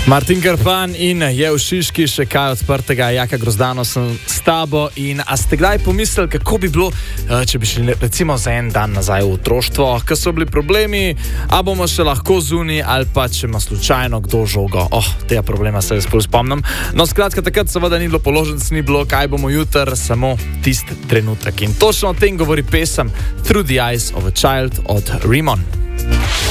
Martin Krpan in je v Šiški še kaj odprtega, Jaka Grozdano sem s tabo. In a ste kdaj pomislili, kako bi bilo, če bi šli recimo za en dan nazaj v otroštvo, ko so bili problemi, a bomo še lahko zunaj ali pa če ima slučajno kdo žogo. Tega problema se jaz bolj spomnim. No, skratka, takrat seveda ni bilo položnic, ni bilo, kaj bomo jutri, samo tisti trenutek. In točno o tem govori pesem Through the Eyes of a Child od Rimon.